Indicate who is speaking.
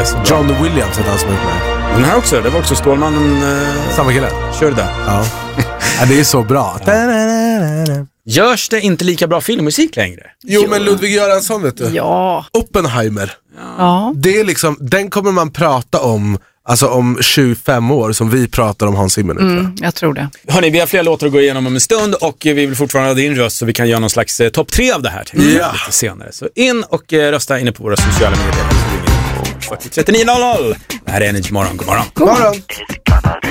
Speaker 1: så bra.
Speaker 2: John Williams heter han som är med.
Speaker 1: Den här också, det var också Stålmannen.
Speaker 2: Samma kille.
Speaker 1: Körde.
Speaker 2: Ja. Ja, det är så bra.
Speaker 1: Görs det inte lika bra filmmusik längre?
Speaker 2: Jo, men Ludvig Göransson, vet du.
Speaker 3: Ja.
Speaker 2: Oppenheimer.
Speaker 3: Ja.
Speaker 2: Det är liksom, den kommer man prata om, alltså om 25 år, som vi pratar om Hans Zimmer nu.
Speaker 3: Jag tror det.
Speaker 1: Hörrni, vi har fler låtar att gå igenom om en stund och vi vill fortfarande ha din röst så vi kan göra någon slags topp 3 av det här till lite senare. Så in och rösta inne på våra sociala medier. 40 39 00. Det här är Energy Morgon. God morgon.
Speaker 2: God morgon.